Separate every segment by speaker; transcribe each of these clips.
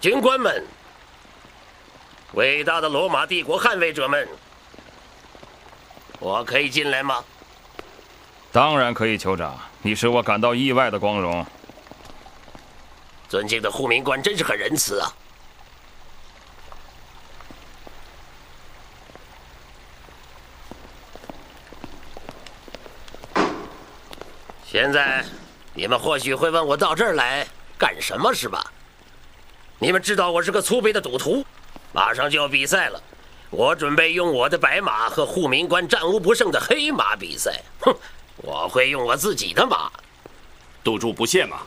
Speaker 1: 军官们，伟大的罗马帝国捍卫者们，我可以进来吗？
Speaker 2: 当然可以，酋长，你使我感到意外的光荣。
Speaker 1: 尊敬的护民官真是很仁慈啊！现在，你们或许会问我到这儿来干什么，是吧？你们知道我是个粗鄙的赌徒，马上就要比赛了，我准备用我的白马和护民官战无不胜的黑马比赛。哼，我会用我自己的马。
Speaker 3: 赌注不限嘛。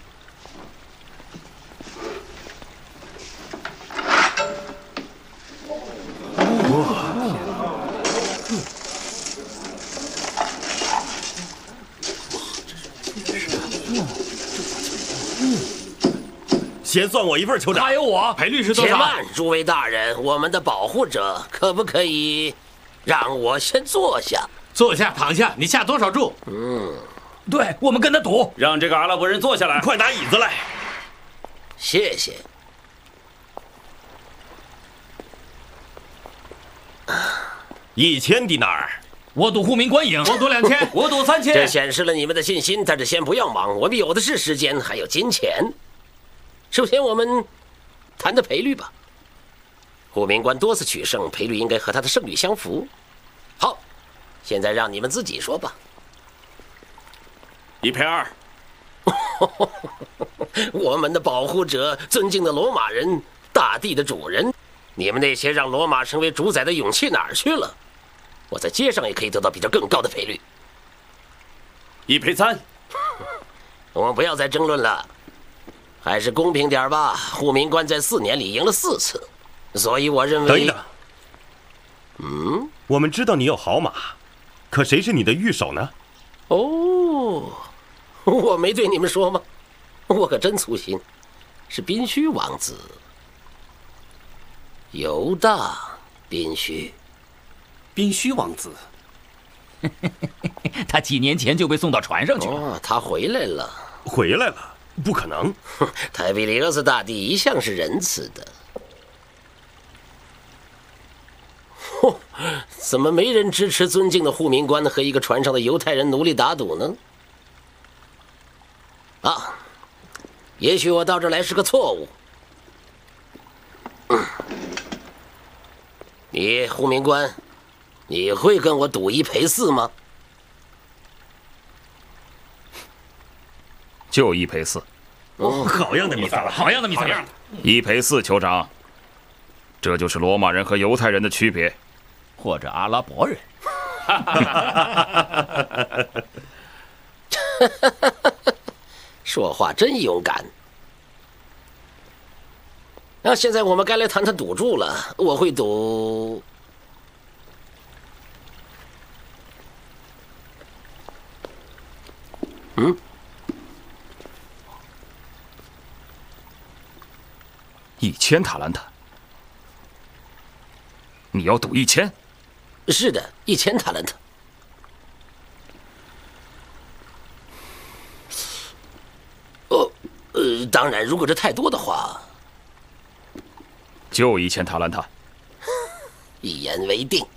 Speaker 4: 先算我一份，酋长。
Speaker 5: 还有我，
Speaker 3: 赔率是多少？
Speaker 1: 且慢，诸位大人，我们的保护者，可不可以让我先坐下？
Speaker 3: 坐下，躺下，你下多少注？
Speaker 5: 对，我们跟他赌。
Speaker 3: 让这个阿拉伯人坐下来。
Speaker 4: 快拿椅子来。
Speaker 1: 谢谢。
Speaker 4: 1000迪纳尔。
Speaker 5: 我赌护民官赢，
Speaker 3: 我赌2000，我赌3000。
Speaker 1: 这显示了你们的信心，但是先不要忙，我们有的是时间，还有金钱。首先，我们谈的赔率吧。护民官多次取胜，赔率应该和他的胜率相符。好，现在让你们自己说吧。
Speaker 3: 1赔2。
Speaker 1: 我们的保护者，尊敬的罗马人，大地的主人，你们那些让罗马成为主宰的勇气哪儿去了？我在街上也可以得到比这更高的赔率。
Speaker 3: 1赔3。
Speaker 1: 我们不要再争论了，还是公平点吧。护民官在4年里赢了4次，所以我认为……
Speaker 4: 等一等。我们知道你有好马，可谁是你的御手呢？
Speaker 1: 哦，我没对你们说吗？我可真粗心，是宾须王子，犹大宾须。
Speaker 3: 宾须王子，
Speaker 5: 他几年前就被送到船上去了。
Speaker 1: 哦，他回来了。
Speaker 4: 回来了？不可能！
Speaker 1: 泰比里厄斯大帝一向是仁慈的。怎么没人支持尊敬的护民官和一个船上的犹太人奴隶打赌呢？啊，也许我到这儿来是个错误。你护民官，你会跟我赌1赔4吗？
Speaker 2: 就1赔4。
Speaker 4: 好样的，米萨拉！
Speaker 5: 好样的，米萨拉
Speaker 2: ！1赔4，酋长。这就是罗马人和犹太人的区别，
Speaker 5: 或者阿拉伯人。
Speaker 1: 说话真勇敢。那现在我们该来谈谈赌注了。我会赌
Speaker 2: 1000塔兰特。你要赌1000？
Speaker 1: 是的，1000塔兰特。当然，如果这太多的话，
Speaker 2: 就1000塔兰特。
Speaker 1: 一言为定。